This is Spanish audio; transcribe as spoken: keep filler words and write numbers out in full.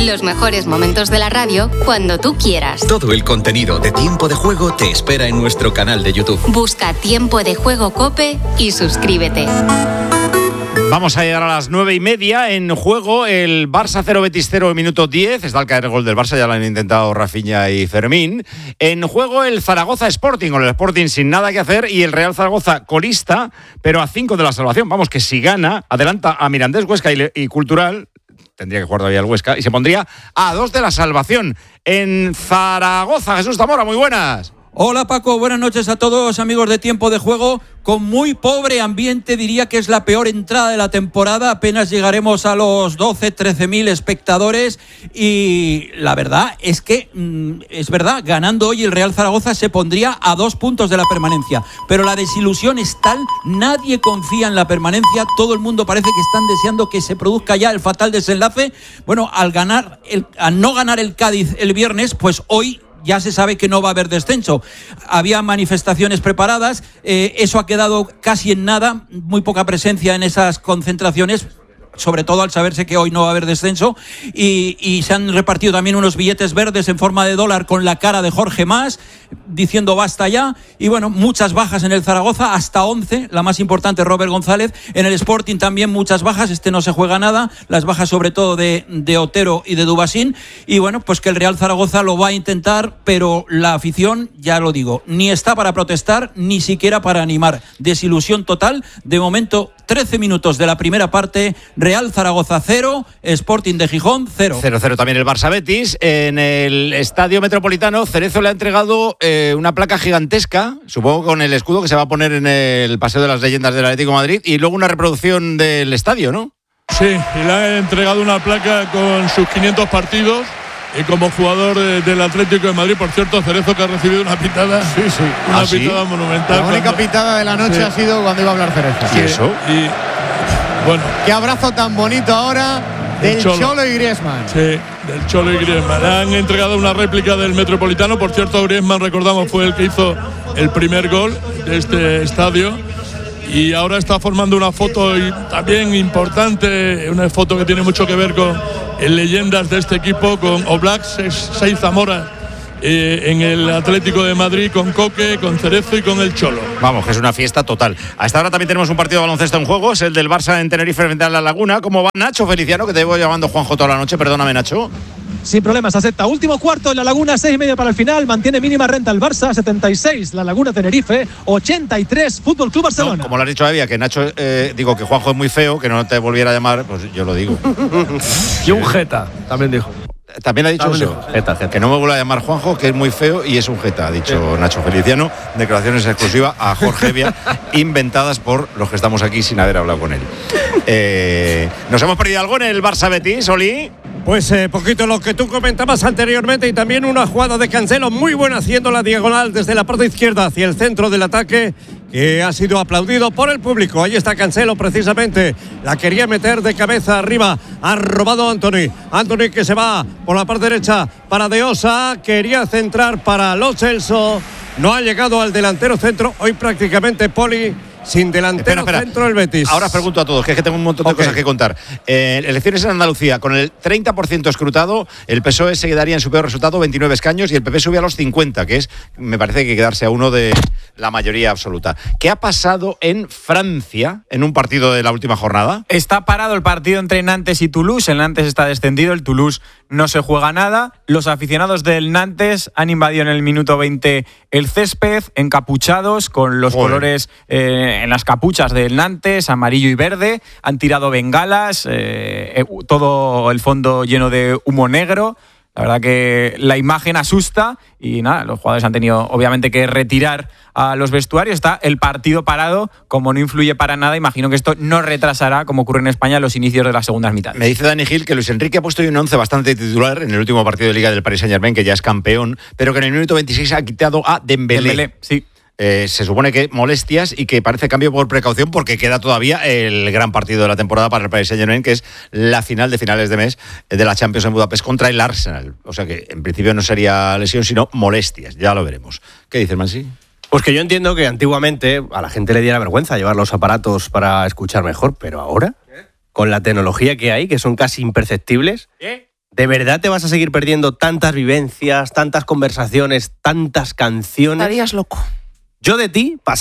Los mejores momentos de la radio cuando tú quieras. Todo el contenido de Tiempo de Juego te espera en nuestro canal de YouTube. Busca Tiempo de Juego COPE y suscríbete. Vamos a llegar a las nueve y media. En juego el Barça cero, Betis cero, minuto diez. Está al caer el gol del Barça, ya lo han intentado Rafinha y Fermín. En juego el Zaragoza Sporting, con el Sporting sin nada que hacer, y el Real Zaragoza colista, pero a cinco de la salvación. Vamos, que si gana, adelanta a Mirandés, Huesca y, y Cultural. Tendría que jugar todavía el Huesca y se pondría a dos de la salvación. En Zaragoza, Jesús Zamora, muy buenas. Hola Paco, buenas noches a todos amigos de Tiempo de Juego. Con muy pobre ambiente, diría que es la peor entrada de la temporada. Apenas llegaremos a los doce, trece mil espectadores y la verdad es que, es verdad, ganando hoy el Real Zaragoza se pondría a dos puntos de la permanencia. Pero la desilusión es tal, nadie confía en la permanencia, todo el mundo parece que están deseando que se produzca ya el fatal desenlace. Bueno, al ganar, el, al no ganar el Cádiz el viernes, pues hoy ya se sabe que no va a haber descenso. Había manifestaciones preparadas, eh, eso ha quedado casi en nada, muy poca presencia en esas concentraciones, sobre todo al saberse que hoy no va a haber descenso, y, y se han repartido también unos billetes verdes en forma de dólar con la cara de Jorge Mas, diciendo basta ya, y bueno, muchas bajas en el Zaragoza, hasta once, la más importante Robert González. En el Sporting también muchas bajas, este no se juega nada, las bajas sobre todo de, de Otero y de Dubasín, y bueno, pues que el Real Zaragoza lo va a intentar, pero la afición, ya lo digo, ni está para protestar, ni siquiera para animar. Desilusión total, de momento trece minutos de la primera parte, Real Zaragoza cero, Sporting de Gijón cero. cero cero también el Barça Betis. En el Estadio Metropolitano, Cerezo le ha entregado eh, una placa gigantesca, supongo con el escudo que se va a poner en el Paseo de las Leyendas del Atlético de Madrid, y luego una reproducción del estadio, ¿no? Sí, y le ha entregado una placa con sus quinientos partidos. Y como jugador de, del Atlético de Madrid, por cierto, Cerezo, que ha recibido una pitada, sí, sí. una ¿Ah, pitada sí? monumental. La única cuando, pitada de la noche sí. ha sido cuando iba a hablar Cerezo. ¿Y eso? Y, bueno. Qué abrazo tan bonito ahora del Cholo. Cholo y Griezmann. Sí, del Cholo y Griezmann. Han entregado una réplica del Metropolitano. Por cierto, Griezmann, recordamos, fue el que hizo el primer gol de este estadio. Y ahora está formando una foto y también importante, una foto que tiene mucho que ver con leyendas de este equipo, con Oblak, seis Zamora eh, en el Atlético de Madrid, con Coque, con Cerezo y con el Cholo. Vamos, que es una fiesta total. A esta hora también tenemos un partido de baloncesto en juego, es el del Barça en Tenerife frente a La Laguna. ¿Cómo va Nacho Feliciano, que te llevo llamando Juanjo toda la noche? Perdóname, Nacho. Sin problemas, acepta. Último cuarto en La Laguna, seis y medio para el final. Mantiene mínima renta el Barça, setenta y seis. La Laguna Tenerife, ochenta y tres. Fútbol Club Barcelona. No, como lo has dicho, Evia, que Nacho, eh, digo que Juanjo es muy feo, que no te volviera a llamar, pues yo lo digo. Y un jeta, también dijo. También ha dicho también eso. Dijo. Jeta, jeta. Que no me vuelva a llamar Juanjo, que es muy feo y es un jeta, ha dicho sí. Nacho Feliciano. Declaraciones exclusivas a Jorge Evia, inventadas por los que estamos aquí sin haber hablado con él. Eh, ¿Nos hemos perdido algo en el Barça Betis, Oli? Pues eh, poquito lo que tú comentabas anteriormente, y también una jugada de Cancelo muy buena haciendo la diagonal desde la parte izquierda hacia el centro del ataque, que ha sido aplaudido por el público. Ahí está Cancelo precisamente, la quería meter de cabeza arriba, ha robado Anthony, Anthony que se va por la parte derecha para De Osa, quería centrar para Lo Celso, no ha llegado al delantero centro, hoy prácticamente Poli sin delantero espera, espera. centro del Betis. Ahora os pregunto a todos, que es que tengo un montón de okay. cosas que contar. Eh, elecciones en Andalucía, con el treinta por ciento escrutado, el P S O E se quedaría en su peor resultado, veintinueve escaños, y el P P sube a los cincuenta, que es, me parece que quedarse a uno de la mayoría absoluta. ¿Qué ha pasado en Francia en un partido de la última jornada? Está parado el partido entre Nantes y Toulouse. El Nantes está descendido, el Toulouse no se juega nada. Los aficionados del Nantes han invadido en el minuto veinte el césped, encapuchados, con los Joder. colores eh, en las capuchas del Nantes, amarillo y verde. Han tirado bengalas, eh, todo el fondo lleno de humo negro. La verdad que la imagen asusta y nada, los jugadores han tenido obviamente que retirar a los vestuarios. Está el partido parado, como no influye para nada, imagino que esto no retrasará, como ocurre en España, los inicios de las segundas mitades. Me dice Dani Gil que Luis Enrique ha puesto hoy un once bastante titular en el último partido de Liga del Paris Saint-Germain, que ya es campeón, pero que en el minuto veintiséis ha quitado a Dembélé. Dembélé, sí. Eh, se supone que molestias y que parece cambio por precaución, porque queda todavía el gran partido de la temporada para el Paris Saint-Germain, que es la final de finales de mes de la Champions en Budapest contra el Arsenal. O sea que en principio no sería lesión, sino molestias. Ya lo veremos. ¿Qué dices, Mansi? Pues que yo entiendo que antiguamente a la gente le diera vergüenza llevar los aparatos para escuchar mejor, pero ahora, con la tecnología que hay, que son casi imperceptibles, ¿Eh? ¿De verdad te vas a seguir perdiendo tantas vivencias, tantas conversaciones, tantas canciones? Estarías loco. Yo de ti pasaré